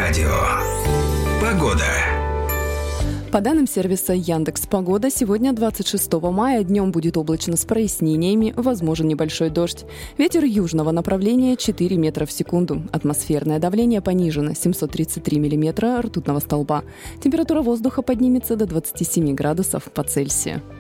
радио. Погода. По данным сервиса Яндекс.Погода, сегодня 26 мая днем будет облачно с прояснениями, возможен небольшой дождь. Ветер южного направления 4 метра в секунду. Атмосферное давление понижено 733 миллиметра ртутного столба. Температура воздуха поднимется до 27 градусов по Цельсию.